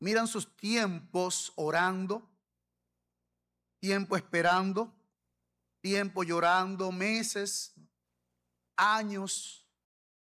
miran sus tiempos orando, tiempo esperando, tiempo llorando, meses, años,